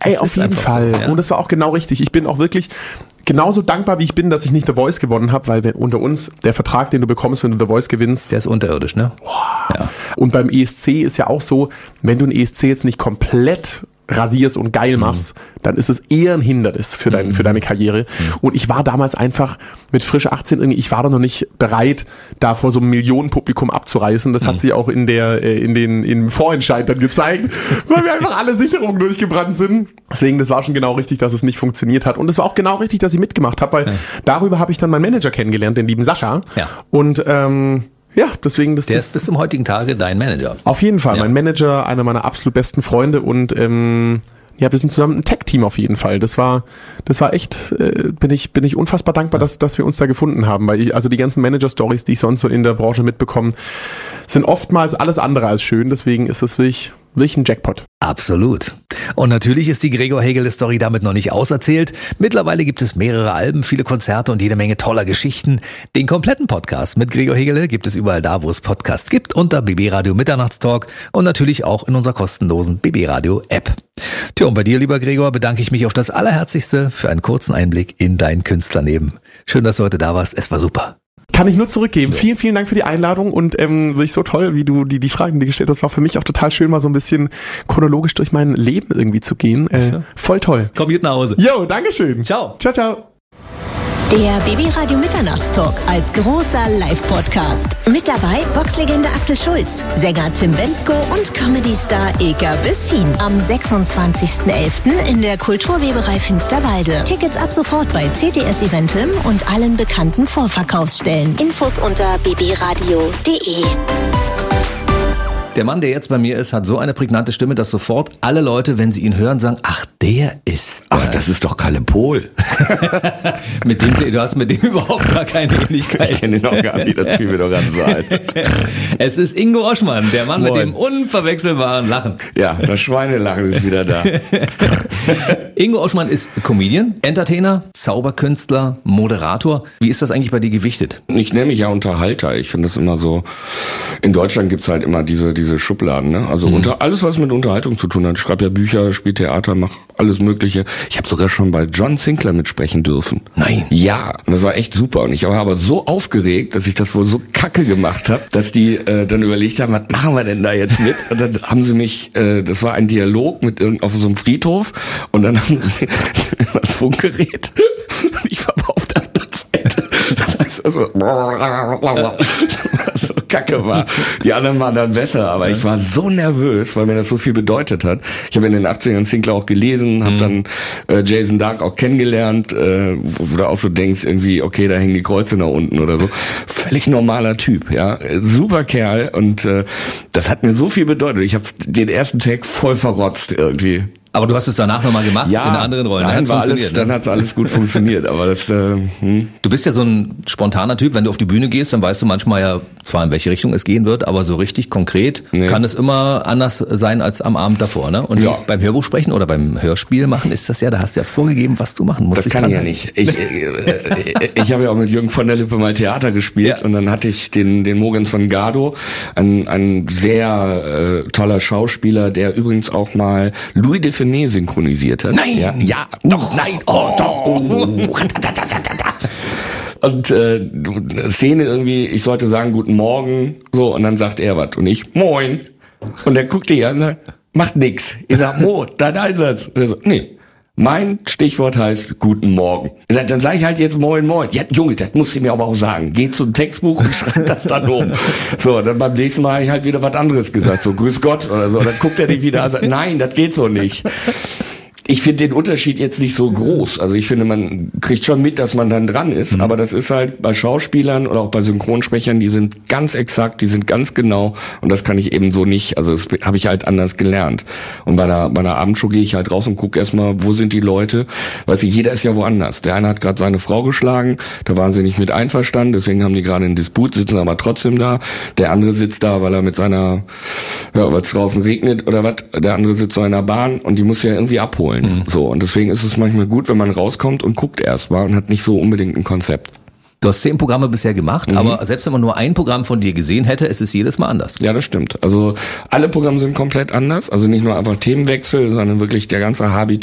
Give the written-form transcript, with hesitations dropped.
Ey, auf jeden Fall. So, ja? Und das war auch genau richtig. Ich bin auch wirklich genauso dankbar, wie ich bin, dass ich nicht The Voice gewonnen habe, weil unter uns, der Vertrag, den du bekommst, wenn du The Voice gewinnst, der ist unterirdisch, ne? Boah. Ja. Und beim ESC ist ja auch so, wenn du einen ESC jetzt nicht komplett rasierst und geil machst, dann ist es eher ein Hindernis für deine Karriere. Und ich war damals einfach mit frische 18 irgendwie, ich war da noch nicht bereit, da vor so einem Millionenpublikum abzureißen. Das hat sich auch im Vorentscheid dann gezeigt, weil wir einfach alle Sicherungen durchgebrannt sind. Deswegen, das war schon genau richtig, dass es nicht funktioniert hat. Und es war auch genau richtig, dass ich mitgemacht habe, weil darüber habe ich dann meinen Manager kennengelernt, den lieben Sascha. Ja. Und ja, deswegen der ist bis zum heutigen Tage dein Manager. Auf jeden Fall, mein Manager, einer meiner absolut besten Freunde und ja, wir sind zusammen ein Tag-Team auf jeden Fall. Das war echt, bin ich unfassbar dankbar, dass wir uns da gefunden haben, weil also die ganzen Manager-Stories, die ich sonst so in der Branche mitbekomme, sind oftmals alles andere als schön. Deswegen ist es wirklich ein Jackpot. Absolut. Und natürlich ist die Gregor Hegele-Story damit noch nicht auserzählt. Mittlerweile gibt es mehrere Alben, viele Konzerte und jede Menge toller Geschichten. Den kompletten Podcast mit Gregor Hegele gibt es überall da, wo es Podcasts gibt, unter BB Radio Mitternachtstalk und natürlich auch in unserer kostenlosen BB Radio App. Tja, und bei dir, lieber Gregor, bedanke ich mich auf das Allerherzlichste für einen kurzen Einblick in dein Künstlerleben. Schön, dass du heute da warst. Es war super. Kann ich nur zurückgeben. Ja. Vielen, vielen Dank für die Einladung und wirklich so toll, wie du die Fragen, die gestellt hast, war für mich auch total schön, mal so ein bisschen chronologisch durch mein Leben irgendwie zu gehen. Voll toll. Komm gut nach Hause. Jo, Dankeschön. Ciao. Ciao, ciao. Der BB Radio Mitternachtstalk als großer Live-Podcast. Mit dabei Boxlegende Axel Schulz, Sänger Tim Bendzko und Comedy-Star Ilka Bessin. Am 26.11. in der Kulturweberei Finsterwalde. Tickets ab sofort bei CTS Eventim und allen bekannten Vorverkaufsstellen. Infos unter bbradio.de. Der Mann, der jetzt bei mir ist, hat so eine prägnante Stimme, dass sofort alle Leute, wenn sie ihn hören, sagen, ach, der ist... Ach, das ist doch Kalle Pohl. Du hast mit dem überhaupt gar keine Ähnlichkeit. Ich kenne ihn noch gar nicht, das fiel mir doch ganz so ein. Es ist Ingo Oschmann, der Mann mit dem unverwechselbaren Lachen. Ja, das Schweinelachen ist wieder da. Ingo Oschmann ist Comedian, Entertainer, Zauberkünstler, Moderator. Wie ist das eigentlich bei dir gewichtet? Ich nenne mich ja Unterhalter. Ich finde das immer so, in Deutschland gibt's halt immer diese Schubladen, ne? Also alles, was mit Unterhaltung zu tun hat. Ich schreibe ja Bücher, spiele Theater, mache alles Mögliche. Ich habe sogar schon bei John Sinclair mitsprechen dürfen. Nein. Ja, und das war echt super. Und ich war aber so aufgeregt, dass ich das wohl so kacke gemacht habe, dass die dann überlegt haben, was machen wir denn da jetzt mit? Und dann haben sie mich, das war ein Dialog auf so einem Friedhof und dann haben sie das Funkgerät. Und ich war aber auf der anderen Seite. Das heißt also, so kacke war. Die anderen waren dann besser, aber ich war so nervös, weil mir das so viel bedeutet hat. Ich habe in den 80ern Sinclair auch gelesen, habe dann Jason Dark auch kennengelernt, wo du auch so denkst, irgendwie, okay, da hängen die Kreuze nach unten oder so. Völlig normaler Typ, ja. Super Kerl und das hat mir so viel bedeutet. Ich habe den ersten Tag voll verrotzt irgendwie. Aber du hast es danach nochmal gemacht, ja, in einer anderen Rolle. Dann hat's alles gut funktioniert. Aber das. Du bist ja so ein spontaner Typ. Wenn du auf die Bühne gehst, dann weißt du manchmal ja zwar in welche Richtung es gehen wird, aber so richtig konkret kann es immer anders sein als am Abend davor, ne? Und beim Hörbuch sprechen oder beim Hörspiel machen ist das ja, da hast du ja vorgegeben, was du machen musst. Das kann ich ja nicht. Ich habe ja auch mit Jürgen von der Lippe mal Theater gespielt und dann hatte ich den Mogens von Gardo, ein sehr toller Schauspieler, der übrigens auch mal Louis de Funès synchronisiert hat. Nein! Ja, doch, nein, doch. Und Szene irgendwie, ich sollte sagen, guten Morgen, so, und dann sagt er was und ich, moin. Und er guckt dich an und sagt, macht nix. Ich sag, Mo, dein Einsatz. Und er so, nee. Mein Stichwort heißt guten Morgen. Er sagt, dann sage ich halt jetzt moin, moin. Ja, Junge, das musst du mir aber auch sagen. Geh zum Textbuch und schreib das dann um. So, dann beim nächsten Mal habe ich halt wieder was anderes gesagt. So, grüß Gott oder so. Dann guckt er dich wieder an und sagt, nein, das geht so nicht. Ich finde den Unterschied jetzt nicht so groß. Also ich finde, man kriegt schon mit, dass man dann dran ist. Aber das ist halt bei Schauspielern oder auch bei Synchronsprechern, die sind ganz exakt, die sind ganz genau. Und das kann ich eben so nicht. Also das habe ich halt anders gelernt. Und bei einer Abendshow gehe ich halt raus und gucke erstmal, wo sind die Leute. Weißt du, jeder ist ja woanders. Der eine hat gerade seine Frau geschlagen, da waren sie nicht mit einverstanden, deswegen haben die gerade einen Disput, sitzen aber trotzdem da. Der andere sitzt da, weil er mit seiner, weil es draußen regnet oder was. Der andere sitzt so in der Bahn und die muss ja irgendwie abholen. So, und deswegen ist es manchmal gut, wenn man rauskommt und guckt erstmal und hat nicht so unbedingt ein Konzept. Du hast 10 Programme bisher gemacht, aber selbst wenn man nur ein Programm von dir gesehen hätte, ist es jedes Mal anders. Ja, das stimmt. Also alle Programme sind komplett anders. Also nicht nur einfach Themenwechsel, sondern wirklich der ganze Habitus